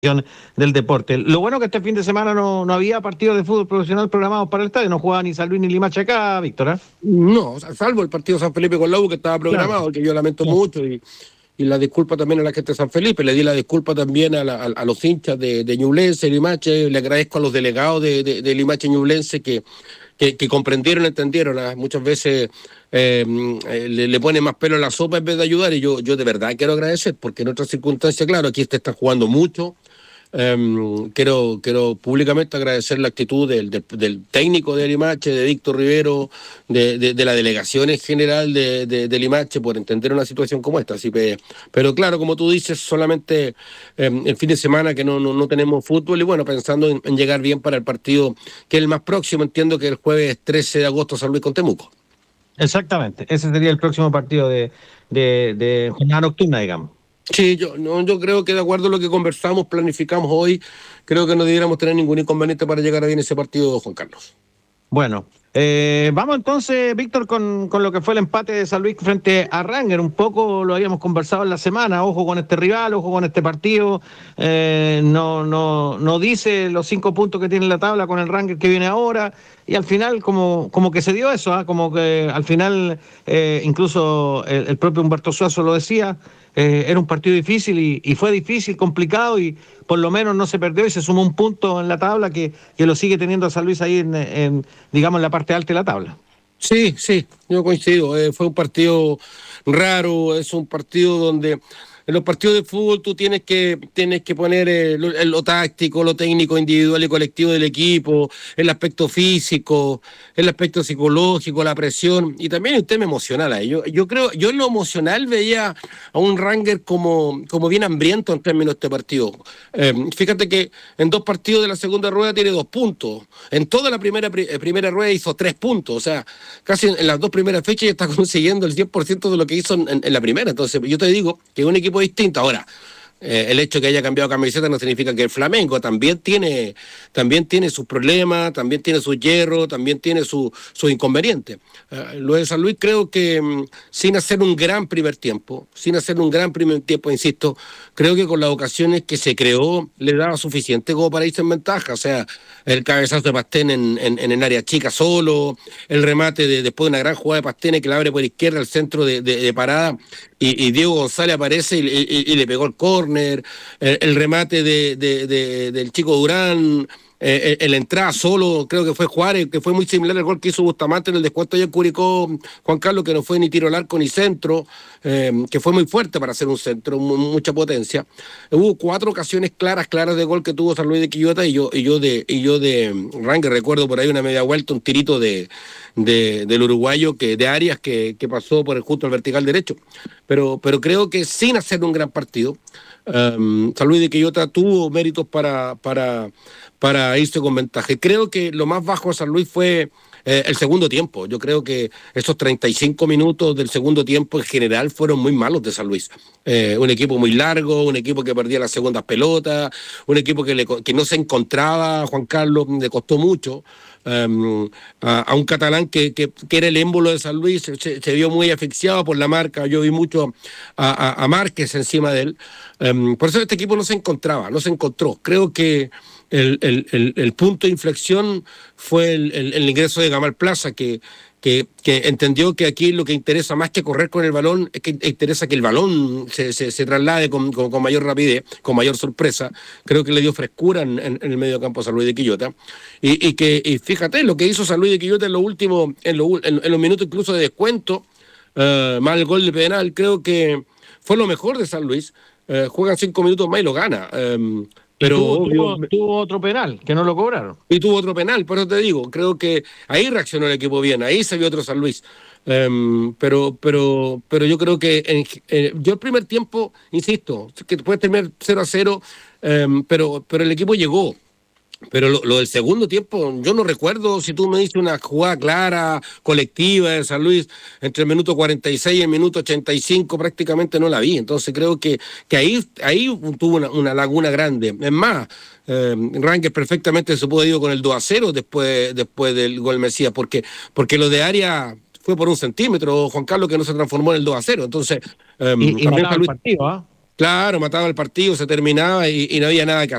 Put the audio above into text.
del deporte. Lo bueno que este fin de semana no había partidos de fútbol profesional programados para el estadio, no jugaba ni San Luis ni Limache acá, Víctor, ¿eh? No, salvo el partido San Felipe con la U que estaba Claro, programado, que yo lamento claro. mucho y la disculpa también a la gente de San Felipe, le di la disculpa también a los hinchas de Ñublense, Limache, le agradezco a los delegados de Limache Ñublense que comprendieron, entendieron, muchas veces le ponen más pelo en la sopa en vez de ayudar y yo de verdad quiero agradecer porque en otras circunstancias, claro, aquí te está jugando mucho. Quiero públicamente agradecer la actitud del técnico de Limache, de Víctor Rivero, de la delegación en general de Limache por entender una situación como esta. Pero claro, como tú dices, solamente el fin de semana que no tenemos fútbol y bueno, pensando en llegar bien para el partido que es el más próximo, entiendo que el jueves 13 de agosto San Luis con Temuco. Exactamente, ese sería el próximo partido de jornada nocturna, digamos. Sí, yo creo que de acuerdo a lo que conversamos, planificamos hoy, creo que no debiéramos tener ningún inconveniente para llegar a bien ese partido, Juan Carlos. Bueno, vamos entonces, Víctor, con lo que fue el empate de San Luis frente a Ranger. Un poco lo habíamos conversado en la semana. Ojo con este rival, ojo con este partido. No dice los 5 puntos que tiene en la tabla con el Ranger que viene ahora. Y al final, como que se dio eso, ¿ah? Como que al final, incluso el propio Humberto Suazo lo decía. Era un partido difícil y fue difícil, complicado y por lo menos no se perdió y se sumó un punto en la tabla que lo sigue teniendo a San Luis ahí digamos, en la parte alta de la tabla. Sí, yo coincido. Fue un partido raro, es un partido donde en los partidos de fútbol tú tienes que poner lo táctico, lo técnico, individual y colectivo del equipo, el aspecto físico, el aspecto psicológico, la presión y también el tema emocional. Yo creo, yo en lo emocional veía a un Ranger como bien hambriento en términos de este partido. Fíjate que en 2 partidos de la segunda rueda tiene 2 puntos. En toda la primera rueda hizo 3 puntos. O sea, casi en las 2 primeras fechas ya está consiguiendo el 10% de lo que hizo en la primera. Entonces, yo te digo que es un equipo distinto. Ahora, el hecho de que haya cambiado camiseta no significa que el Flamengo también tiene sus problemas, también tiene sus hierros, también tiene sus inconvenientes. Lo de San Luis creo que sin hacer un gran primer tiempo, insisto, creo que con las ocasiones que se creó le daba suficiente como para irse en ventaja. O sea, el cabezazo de Pastén en el área chica solo, el remate después de una gran jugada de Pastén que la abre por izquierda al centro de parada y Diego González aparece y le pegó el córner, el remate del chico Durán, el entrada solo, creo que fue Juárez, que fue muy similar al gol que hizo Bustamante en el descuento de Curicó, Juan Carlos, que no fue ni tiro al arco ni centro, que fue muy fuerte para hacer un centro, mucha potencia. Hubo 4 ocasiones claras de gol que tuvo San Luis de Quillota y yo de Ranger recuerdo por ahí una media vuelta, un tirito del uruguayo de Arias que pasó por justo al vertical derecho. Pero creo que sin hacer un gran partido, San Luis de Quillota tuvo méritos para irse con ventaja. Y creo que lo más bajo de San Luis fue el segundo tiempo. Yo creo que esos 35 minutos del segundo tiempo en general fueron muy malos de San Luis. Un equipo muy largo, un equipo que perdía las segundas pelotas, un equipo que no se encontraba, Juan Carlos, le costó mucho. A un catalán que era el émbolo de San Luis, se vio muy asfixiado por la marca. Yo vi mucho a Márquez encima de él. Por eso este equipo no se encontró. Creo que el punto de inflexión fue el ingreso de Gamal Plaza, que entendió que aquí lo que interesa más que correr con el balón es que interesa que el balón se traslade con mayor rapidez, con mayor sorpresa. Creo que le dio frescura en el medio campo a San Luis de Quillota y fíjate lo que hizo San Luis de Quillota en los minutos incluso de descuento, más el gol de penal, creo que fue lo mejor de San Luis. Juegan 5 minutos más y lo gana. Pero tuvo otro penal que no lo cobraron. Y tuvo otro penal, por eso te digo, creo que ahí reaccionó el equipo bien, ahí se vio otro San Luis. Pero yo creo que yo el primer tiempo, insisto, que puede terminar 0-0, pero el equipo llegó. Pero lo del segundo tiempo, yo no recuerdo si tú me dices una jugada clara, colectiva de San Luis, entre el minuto 46 y el minuto 85 prácticamente no la vi. Entonces creo que ahí tuvo una laguna grande. Es más, Rangers perfectamente se pudo haber ido con el 2-0 después del gol Mesías, porque lo de Arias fue por 1 centímetro, Juan Carlos, que no se transformó en el 2-0. Entonces, Y ganaba el partido, ¿ah? Claro, mataba el partido, se terminaba y no había nada que hacer.